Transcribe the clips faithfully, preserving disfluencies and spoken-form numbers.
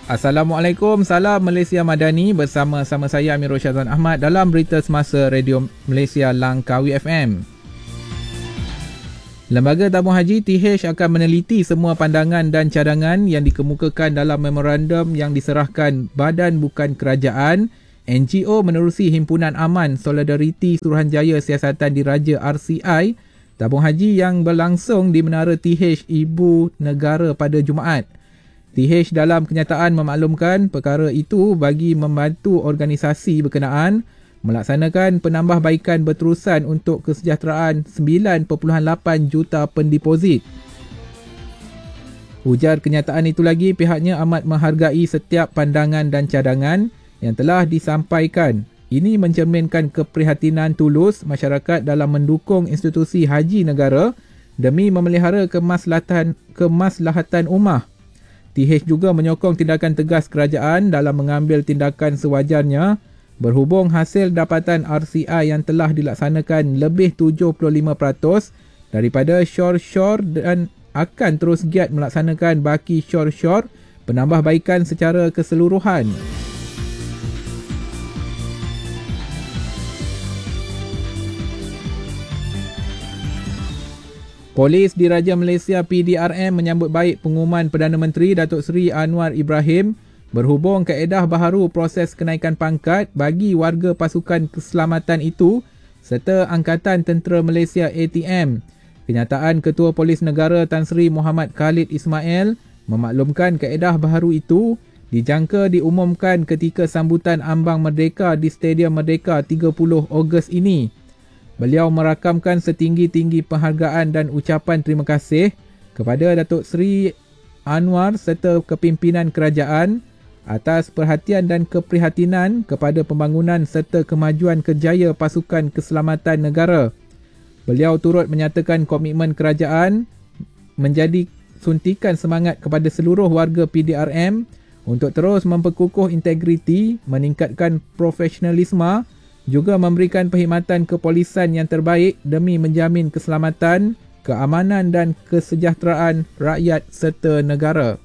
Assalamualaikum, salam Malaysia Madani, bersama-sama saya Amirul Syazwan Ahmad dalam Berita Semasa Radio Malaysia Langkawi F M. Lembaga Tabung Haji T H akan meneliti semua pandangan dan cadangan yang dikemukakan dalam memorandum yang diserahkan Badan Bukan Kerajaan N G O menerusi Himpunan Aman Solidariti Suruhanjaya Siasatan Diraja R C I Tabung Haji yang berlangsung di Menara T H Ibu Negara pada Jumaat. T H dalam kenyataan memaklumkan perkara itu bagi membantu organisasi berkenaan melaksanakan penambahbaikan berterusan untuk kesejahteraan sembilan perpuluhan lapan juta pendeposit. Ujar kenyataan itu lagi, pihaknya amat menghargai setiap pandangan dan cadangan yang telah disampaikan. Ini mencerminkan keprihatinan tulus masyarakat dalam mendukung institusi haji negara demi memelihara kemaslahatan kemaslahatan ummah. T H juga menyokong tindakan tegas kerajaan dalam mengambil tindakan sewajarnya berhubung hasil dapatan R C I yang telah dilaksanakan lebih tujuh puluh lima peratus daripada shore-shore dan akan terus giat melaksanakan baki shore-shore penambahbaikan secara keseluruhan. Polis Diraja Malaysia P D R M menyambut baik pengumuman Perdana Menteri Datuk Seri Anwar Ibrahim berhubung kaedah baharu proses kenaikan pangkat bagi warga pasukan keselamatan itu serta Angkatan Tentera Malaysia A T M. Kenyataan Ketua Polis Negara Tan Sri Muhammad Khalid Ismail memaklumkan kaedah baharu itu dijangka diumumkan ketika sambutan ambang merdeka di Stadium Merdeka tiga puluh Ogos ini. Beliau merakamkan setinggi-tinggi penghargaan dan ucapan terima kasih kepada Datuk Seri Anwar serta kepimpinan kerajaan atas perhatian dan keprihatinan kepada pembangunan serta kemajuan kerjaya pasukan keselamatan negara. Beliau turut menyatakan komitmen kerajaan menjadi suntikan semangat kepada seluruh warga P D R M untuk terus memperkukuh integriti, meningkatkan profesionalisme, juga memberikan perkhidmatan kepolisan yang terbaik demi menjamin keselamatan, keamanan dan kesejahteraan rakyat serta negara.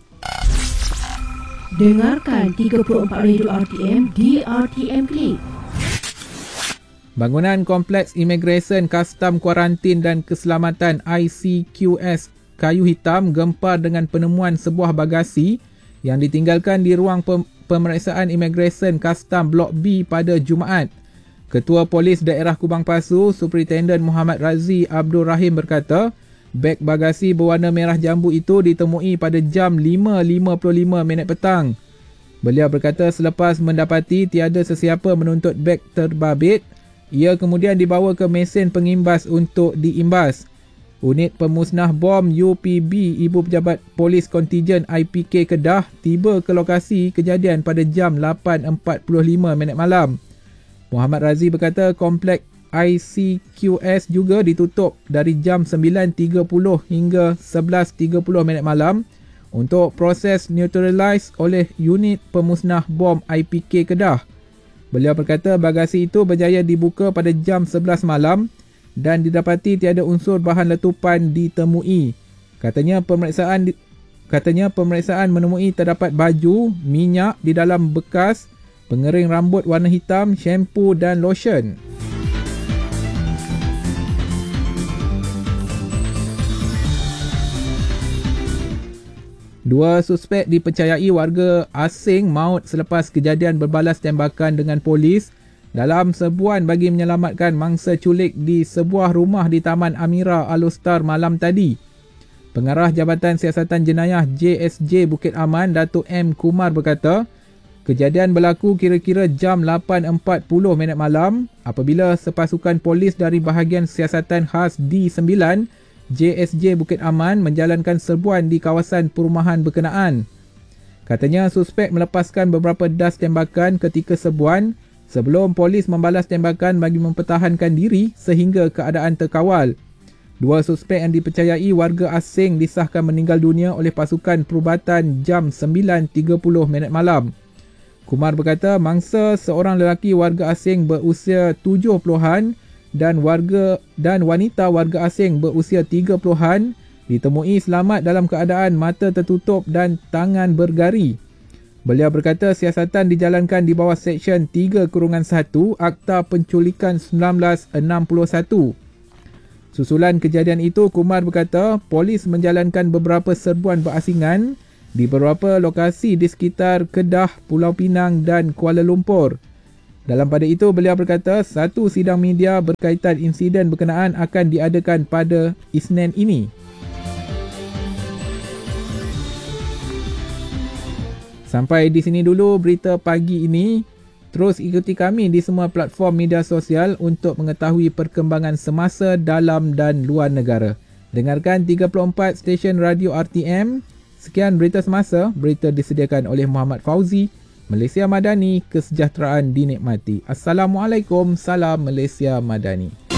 Dengarkan tiga puluh empat Radio R T M di R T M Click. Bangunan Kompleks Imigresen Kastam Kuarantin dan Keselamatan I C Q S Kayu Hitam gempar dengan penemuan sebuah bagasi yang ditinggalkan di ruang pemeriksaan imigresen Kastam Blok B pada Jumaat. Ketua Polis Daerah Kubang Pasu, Superintendent Muhammad Razi Abdul Rahim berkata, beg bagasi berwarna merah jambu itu ditemui pada jam lima lima puluh lima minit petang. Beliau berkata selepas mendapati tiada sesiapa menuntut beg terbabit, ia kemudian dibawa ke mesin pengimbas untuk diimbas. Unit pemusnah bom U P B Ibu Pejabat Polis Kontijen I P K Kedah tiba ke lokasi kejadian pada jam lapan empat puluh lima minit malam. Muhammad Razi berkata komplek I C Q S juga ditutup dari jam sembilan tiga puluh hingga sebelas tiga puluh minit malam untuk proses neutralize oleh unit pemusnah bom I P K Kedah. Beliau berkata bagasi itu berjaya dibuka pada jam sebelas malam dan didapati tiada unsur bahan letupan ditemui. Katanya pemeriksaan katanya pemeriksaan menemui terdapat baju, minyak di dalam bekas, pengering rambut warna hitam, shampoo dan lotion. Dua suspek dipercayai warga asing maut selepas kejadian berbalas tembakan dengan polis dalam serbuan bagi menyelamatkan mangsa culik di sebuah rumah di Taman Amira Al-Ustar malam tadi. Pengarah Jabatan Siasatan Jenayah J S J Bukit Aman, Datuk M. Kumar berkata, kejadian berlaku kira-kira jam lapan empat puluh minit malam apabila sepasukan polis dari bahagian siasatan khas D sembilan J S J Bukit Aman menjalankan serbuan di kawasan perumahan berkenaan. Katanya suspek melepaskan beberapa das tembakan ketika serbuan sebelum polis membalas tembakan bagi mempertahankan diri sehingga keadaan terkawal. Dua suspek yang dipercayai warga asing disahkan meninggal dunia oleh pasukan perubatan jam sembilan tiga puluh minit malam. Kumar berkata mangsa seorang lelaki warga asing berusia tujuh puluhan dan warga dan wanita warga asing berusia tiga puluhan ditemui selamat dalam keadaan mata tertutup dan tangan bergari. Beliau berkata siasatan dijalankan di bawah Seksyen tiga satu Akta Penculikan seribu sembilan ratus enam puluh satu. Susulan kejadian itu, Kumar berkata polis menjalankan beberapa serbuan berasingan di beberapa lokasi di sekitar Kedah, Pulau Pinang dan Kuala Lumpur. Dalam pada itu, beliau berkata satu sidang media berkaitan insiden berkenaan akan diadakan pada Isnin ini. Sampai di sini dulu berita pagi ini. Terus ikuti kami di semua platform media sosial untuk mengetahui perkembangan semasa dalam dan luar negara. Dengarkan tiga puluh empat stesen radio R T M. Sekian berita semasa. Berita disediakan oleh Muhammad Fauzi. Malaysia Madani, kesejahteraan dinikmati. Assalamualaikum. Salam Malaysia Madani.